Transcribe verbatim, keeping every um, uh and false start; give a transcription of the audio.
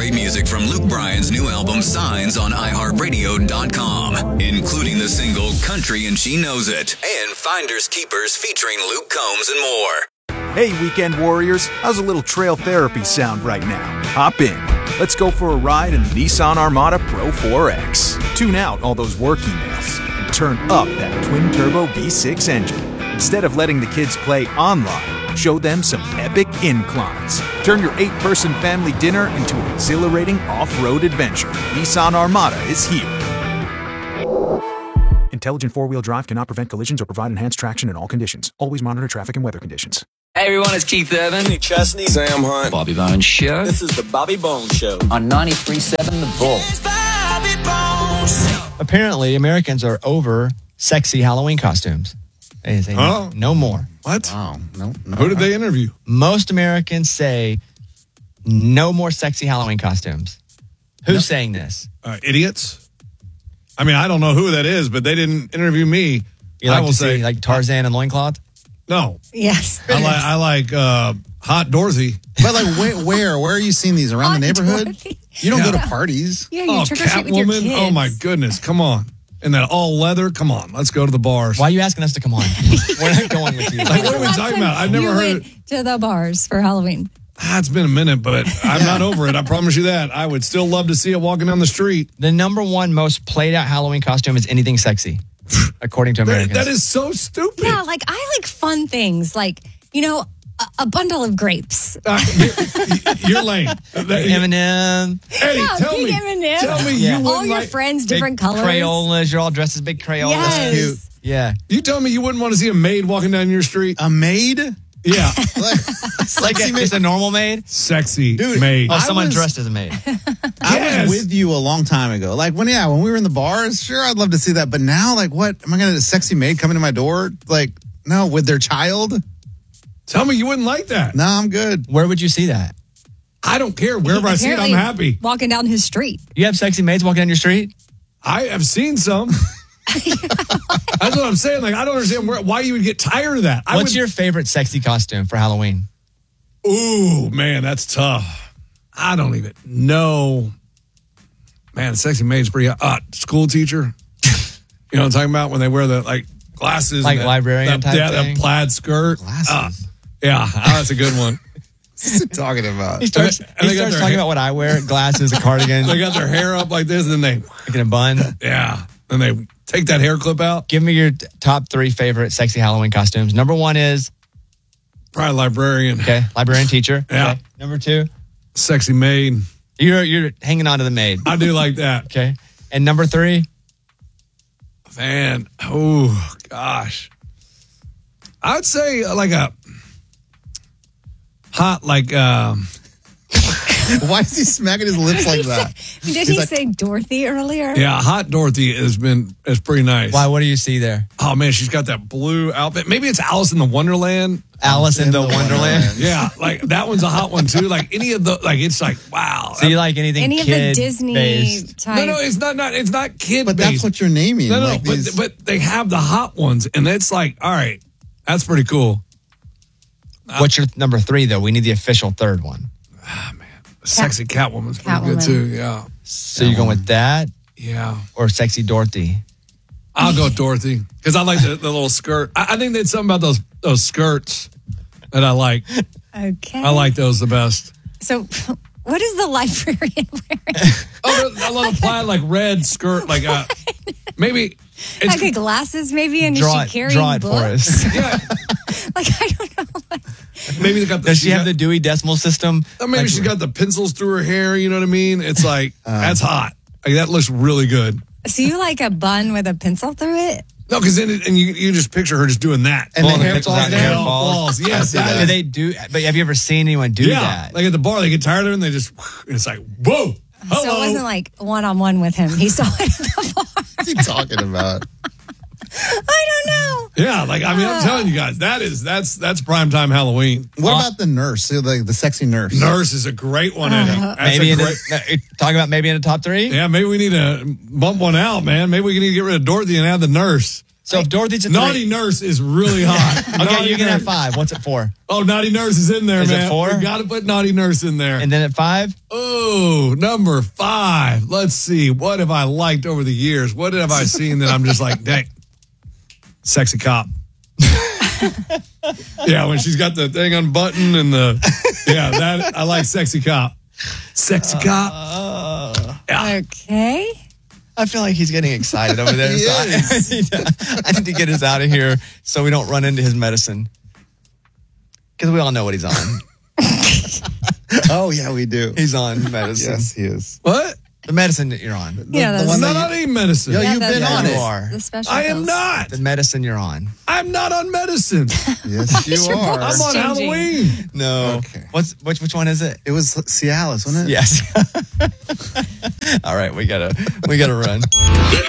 great music from Luke Bryan's new album Signs on i heart radio dot com, including the single Country and She Knows It, and Finders Keepers featuring Luke Combs and more. Hey, weekend warriors, how's a little trail therapy sound right now? Hop in. Let's go for a ride in the Nissan Armada Pro four X. Tune out all those work emails and turn up that twin-turbo V six engine. Instead of letting the kids play online, show them some epic inclines. Turn your eight-person family dinner into an exhilarating off-road adventure. Nissan Armada is here. Intelligent four-wheel drive cannot prevent collisions or provide enhanced traction in all conditions. Always monitor traffic and weather conditions. Hey everyone, it's Keith Urban, Kenny Chesney, Sam Hunt, Bobby Bones Show. This is the Bobby Bones Show On ninety-three point seven The Bull. Apparently, Americans are over sexy Halloween costumes. They say Oh. no more. What? Wow. No, no. Who did they interview? Most Americans say no more sexy Halloween costumes. Who's No. saying this? Uh, idiots? I mean, I don't know who that is, but they didn't interview me. You I like will to say, see like Tarzan and loincloth? no. Yes. I like I like uh, Hot Dorothy. But like, where, where? Where are you seeing these? Around the neighborhood? Dorothy. You don't Yeah. go to parties. Yeah, you Oh, trick or treat with your Catwoman. kids. Oh my goodness! Come on. And that all leather. Come on. Let's go to the bars. Why are you asking us to come on? We're not going with you. Like, what are we Last talking time about? I've never you heard went it. to the bars for Halloween. Ah, it's been a minute, but I'm not over it. I promise you that. I would still love to see it walking down the street. The number one most played out Halloween costume is anything sexy, according to That, Americans. that is so stupid. Yeah, like I like fun things, like you know, a, a bundle of grapes. Uh, you're, you're lame. That- Eminem, Eddie, Yeah, tell big me. M and M. Tell me Yeah. you All wouldn't your like. friends, big different colors. Crayolas. You're all dressed as big Crayolas. Yes. Cute. Yeah. You tell me you wouldn't want to see a maid walking down your street. A maid? Yeah, Like, Like sexy a, maid. just a normal maid? sexy Dude, maid. Oh, I someone was- dressed as a maid. I Yes. was with you a long time ago. Like when, yeah, when we were in the bars, sure, I'd love to see that. But now, like, what? Am I going to a sexy maid coming to my door? Like, no, with their child? Tell me you wouldn't like that. No, I'm good. Where would you see that? I don't care. Wherever I see it, I'm Apparently happy. Walking down his street. You have sexy maids walking down your street? I have seen some. That's what I'm saying. Like, I don't understand where, why you would get tired of that. I What's would, your favorite sexy costume for Halloween? Ooh, man, that's tough. I don't even know. Man, sexy maid's pretty uh, school teacher. You know what I'm talking about? When they wear the like glasses, Like and that- librarian that, type yeah, thing? that plaid skirt. Glasses. Uh, yeah, oh, that's a good one. What's he talking about? He starts, And he they got starts their talking hair- about what I wear, glasses, a cardigan, They got their hair up like this, and then like in a bun. they, yeah, and they take that hair clip out. Give me your t- top three favorite sexy Halloween costumes. Number one is, Probably librarian, okay, librarian teacher. Yeah. Okay. Number two, sexy maid. you're you're hanging on to the maid. I do like that. Okay. And number three, Man, oh gosh, I'd say like a hot, like um, Why is he smacking his lips like that? Did He's he like- say Dorothy earlier? yeah, hot Dorothy has been is pretty nice. why? What do you see there? Oh man, she's got that blue outfit. Maybe it's Alice in the Wonderland. Alice in the Wonderland. Yeah, like that one's a hot one too. Like any of the, like it's like wow. So you like anything Any of the kid Disney based? type? no, no, it's not. Not it's not kid. But that's based. what you're naming. No, no, like but these- but they have the hot ones, and it's like all right, that's pretty cool. What's your number three though? We need the official third one. Sexy Catwoman's pretty good Catwoman. too. Yeah, So you're going with that yeah. or sexy Dorothy? I'll go with Dorothy because I like the, the little skirt. I, I think there's something about those those skirts that I like. Okay. I like those the best. So, what is the librarian wearing? Oh, I love a plaid like red skirt, like uh, maybe. It's, Like a glasses, maybe, and Draw is it, she carrying draw it for books? us. yeah, Like I don't know. Like, maybe they got. The, Does she have got, the Dewey Decimal System? Or maybe Like- she's got the pencils through her hair. You know what I mean? It's like Uh. that's hot. Like that looks really good. so you like a bun with a pencil through it? No, because then it, and you you just picture her just doing that, And Pulling the the hair pencils falls out and the hair down. falls. Yes, I see that Do is- they do? But have you ever seen anyone do yeah. that? Like at the bar, they get tired of it and they just. And it's like whoa. Hello. So it wasn't like one on one with him. He saw it at the bar. What's he talking about? I don't know. Yeah, like I mean, I'm telling you guys, that is that's that's primetime Halloween. What about the nurse? So the, the sexy nurse. Nurse is a great one. Eddie. That's maybe a in great. the, talking about maybe in the top three. Yeah, maybe we need to bump one out, man. Maybe we need to get rid of Dorothy and add the nurse. So if Dorothy's a Naughty three, Nurse is really hot. okay, Naughty you can Nurse. have five. What's it for? Oh, Naughty Nurse is in there, Is it man. four? We got to put Naughty Nurse in there. And then at five, Oh, number five. Let's see. What have I liked over the years? What have I seen that I'm just like, dang, Sexy Cop. Yeah, when she's got the thing unbuttoned and the, yeah, that I like Sexy Cop. Sexy Cop. Uh, Yeah. Okay. I feel like he's getting excited over there. He so I, is. I, need to, I need to get us out of here so we don't run into his medicine. Because we all know what he's on. Oh, yeah, we do. He's on medicine. Yes, he is. What? The medicine that you're on. Yeah, the that's one I'm that not on any medicine. Yo, yeah, you've that's- been on that's it. You are. The special I am pills. not. The medicine you're on. I'm not on medicine. Yes, you your are. I'm on Changing. Halloween. No. Okay. What's which which one is it? It was Cialis, wasn't it? Yes. All right, we gotta we gotta run. Get